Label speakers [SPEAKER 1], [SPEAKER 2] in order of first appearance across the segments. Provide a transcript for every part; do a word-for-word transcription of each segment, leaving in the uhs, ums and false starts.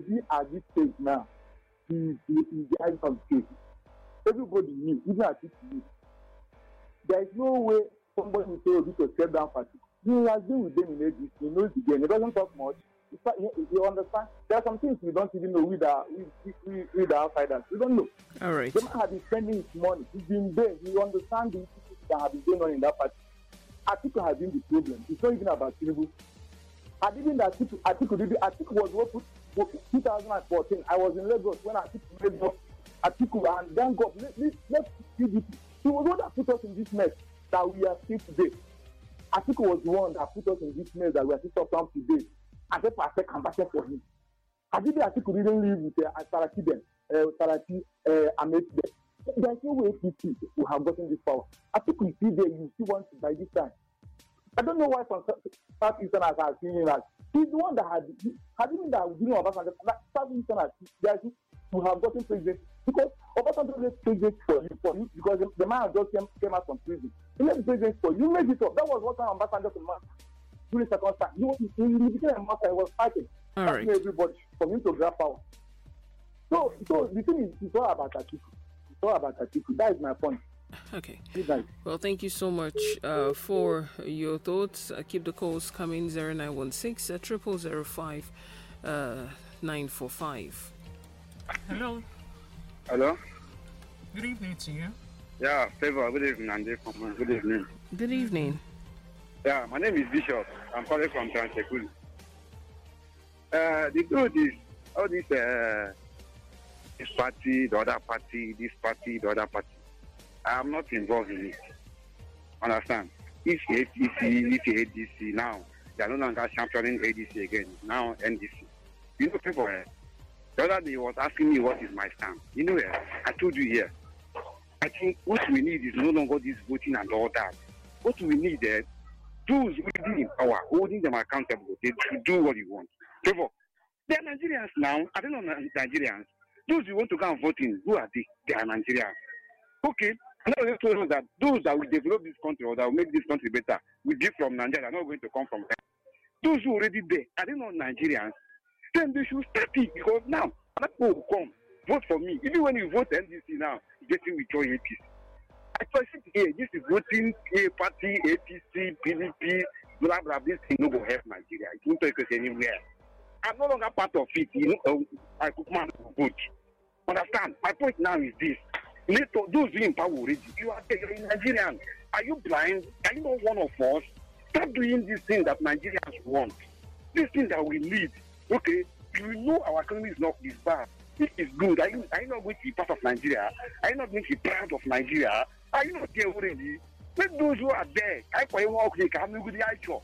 [SPEAKER 1] Obi at this stage now, he he is the eye of the case. Everybody knew, even Atiku knew. There is no way somebody will say Obi to step down for Atiku. He has been with them in ages. He knows the game. He doesn't talk much. You understand? There are some things we don't even know with the with, with, with the outsiders. We don't know.
[SPEAKER 2] All right.
[SPEAKER 1] The man has been spending his money. He's been there. He understands the issues that have been going on in that party. Atiku has been the problem. It's not even about Tinubu. I didn't that Atiku, Atiku did it. Atiku was what put twenty fourteen. I was in Lagos when Atiku made up Atiku and thank God. Let, let, let's see this. He was the one that put us in this mess that we are still today. Atiku was the one that put us in this mess that we are still talking today. And that's why I said compassion for him. I did Atiku didn't live with uh, Saraki then, uh, Saraki, uh, Ahmed then. There's no way A P C will have gotten this power. Atiku is still there. You still want to by this time. I don't know why some Southeasterners are seeing him as he's the one that had had even that during Obasanjo. Southeasterners they are to have gotten president because Obasanjo made president for you for you because the, the man just came, came out from prison. He made the president for you. You made it up. That was what kind of Obasanjo to man during the second time. He was he became a master. He was fighting.
[SPEAKER 2] All right.
[SPEAKER 1] Everybody for him to grab power. So so the thing is it's all about Atiku. It's all about Atiku. That is my point.
[SPEAKER 2] Okay. Well, thank you so much uh, for your thoughts. Uh, keep the calls coming. Zero nine one six uh, triple zero five uh, nine four five.
[SPEAKER 3] Hello.
[SPEAKER 4] Hello.
[SPEAKER 3] Good evening to you.
[SPEAKER 4] Yeah, favor. Good evening, Andy. Good evening.
[SPEAKER 2] Good evening.
[SPEAKER 4] Yeah, my name is Bishop. I'm calling from Transekulu. Uh, the truth is, all this, uh, this party, the other party, this party, the other party. I am not involved in it. Understand? If A P C, if A D C now, they are no longer championing A D C again. Now N D C. You know, people. Uh, the other day he was asking me what is my stand. You know, uh, I told you here. I think what we need is no longer this voting and all that. What we need is uh, those who in power, holding them accountable. They should do what you want. People, they are Nigerians now. I don't know Nigerians. Those who want to go and vote in, who are they? They are Nigerians. Okay. Now they told us that those that will develop this country or that will make this country better will be from Nigeria, are not going to come from there. Those who are already there, are they not Nigerians? Then they should start it because now other people will come, vote for me. Even when you vote N D C now, you get in with your A P C. I sit here, this is voting a party, A P C, P D P, blah blah. This thing no go help Nigeria. It won't take us anywhere. I'm no longer part of it. You know, I could man vote. Understand? My point now is this. Let those in power already. You are you're Nigerian. Are you blind? Are you not one of us? Start doing this thing that Nigerians want. This thing that we need. Okay, you know our economy is not this bad. This is good. Are you are you not going to be part of Nigeria? Are you not going to be proud of Nigeria? Are you not there already? Let those who are there. I for you okay, come with the eye.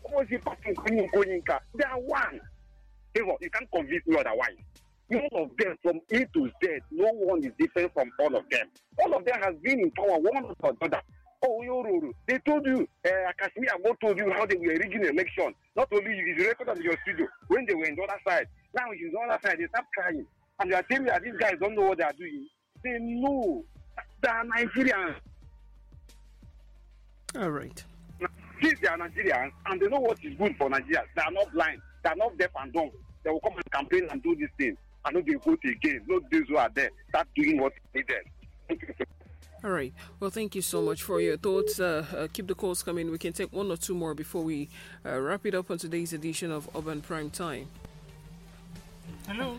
[SPEAKER 4] They are one. You can't convince me otherwise. All of them, from A to Z, no one is different from all of them. All of them has been in power, one or the other. Oh, they told you, uh, Kashmir Agbo told you how they were rigging election. Not only you, it's recorded in your studio when they were on the other side. Now it's on the other side, they start crying. And they are telling me that these guys don't know what they are doing. They know. They are Nigerians.
[SPEAKER 2] All right.
[SPEAKER 4] Since they are Nigerians and they know what is good for Nigeria, they are not blind. They are not deaf and dumb. They will come and campaign and do this thing. I know they vote again. Not those who are there. Start doing what they did.
[SPEAKER 2] All right. Well, thank you so much for your thoughts. Uh, uh, keep the calls coming. We can take one or two more before we uh, wrap it up on today's edition of Urban Prime Time.
[SPEAKER 3] Hello.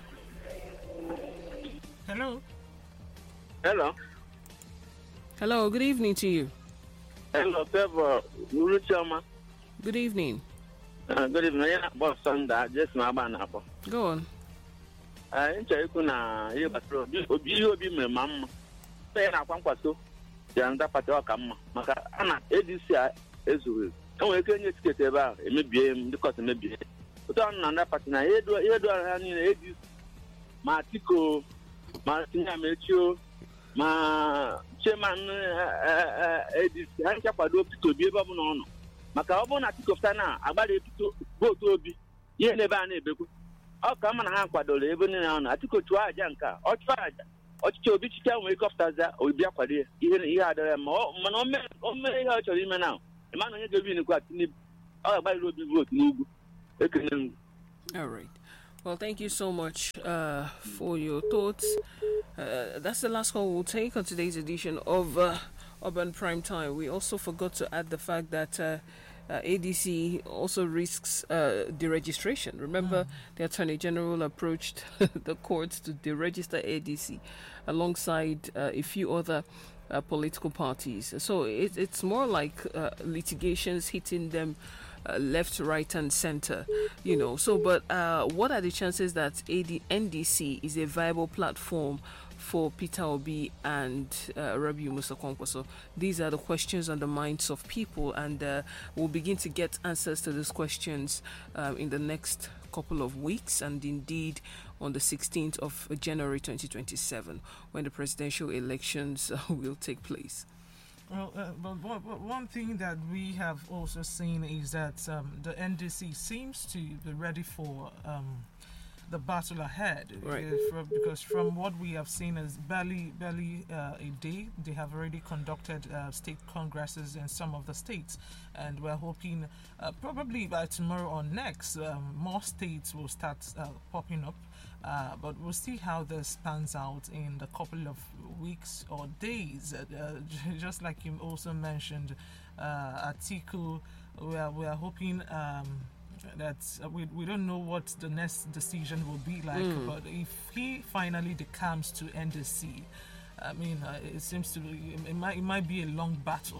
[SPEAKER 3] Hello.
[SPEAKER 5] Hello.
[SPEAKER 2] Hello. Good evening to you.
[SPEAKER 5] Hello, Trevor.
[SPEAKER 2] Good evening.
[SPEAKER 5] Uh, good evening. Yeah, boss, Sunday. Just my banana.
[SPEAKER 2] Go on.
[SPEAKER 5] I you na you but obi ihe obi mere ma mma e na akwa nkwaso ya nda pati ọka mma maka ana A D C ezuru enwe ike nye ticket ebe a emebie m ndị kọt emebie otu ọnụ na nda pati na edo edo ha niile A D C ma Atiku ma Tinyamechio ma chairman A D C ha nchakwado Peter Obi ebe ọ bụ na ọnụ maka ọ bụ na Atiku fta na agbara vote Obi ihe n'ebe a na-ebekwu ọ ka mana ha kwadoro ebe niile ahụ Atiku chụọ aja nke ọ chụọ aja ọchịchị Obi chicha nwere kọftaza Obi akwado ihe ihe adịrị ma mana o mere ihe ọ chọrọ ime na ịma na onye ga-ebi n'ikwu Tinubu ọ ga-agbalịrị Obi vote n'ugwu ekene m.
[SPEAKER 2] All right. Well, thank you so much uh, for your thoughts. Uh, that's the last call we'll take on today's edition of uh, Urban Prime Time. We also forgot to add the fact that uh, uh, A D C also risks uh, deregistration. Remember, mm. the Attorney General approached the courts to deregister A D C alongside uh, a few other uh, political parties. So it, it's more like uh, litigations hitting them Uh, left, right, and center, you know. So, but uh, what are the chances that A D- N D C is a viable platform for Peter Obi and uh, Rabiu Musa Kwankwaso? So, these are the questions on the minds of people, and uh, we'll begin to get answers to these questions uh, in the next couple of weeks, and indeed on the sixteenth of January twenty twenty-seven, when the presidential elections uh, will take place.
[SPEAKER 3] Well, uh, but one, one thing that we have also seen is that um, the N D C seems to be ready for um, the battle ahead.
[SPEAKER 2] Right.
[SPEAKER 3] Uh, from, because from what we have seen is barely, barely uh, a day, they have already conducted uh, state congresses in some of the states. And we're hoping uh, probably by tomorrow or next, um, more states will start uh, popping up. Uh, but we'll see how this pans out in the couple of weeks or days. Uh, just like you also mentioned, uh, Atiku, we are, we are hoping um, that uh, we, we don't know what the next decision will be like, mm. but if he finally decamps to N D C, I mean, uh, it seems to be, it might, it might be a long battle.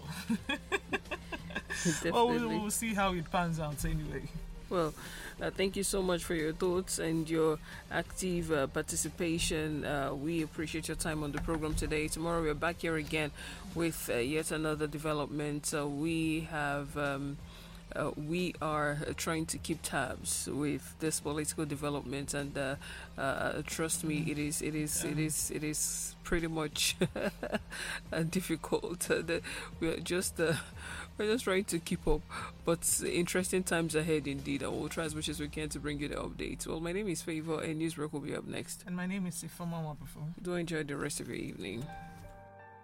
[SPEAKER 3] Well, we'll, we'll see how it pans out anyway.
[SPEAKER 2] Well, uh, thank you so much for your thoughts and your active uh, participation. Uh, we appreciate your time on the program today. Tomorrow we're back here again with uh, yet another development. Uh, we have... Um, Uh, we are uh, trying to keep tabs with this political development, and uh, uh, trust me, it is, it is, it is, it is pretty much uh, difficult. Uh, the, we're just, uh, we're just trying to keep up, but interesting times ahead indeed. I will try as much as we can to bring you the updates. Well, my name is Favor, and Newsbreak will be up next.
[SPEAKER 3] And my name is Sifama Wabufo.
[SPEAKER 2] Do enjoy the rest of your evening.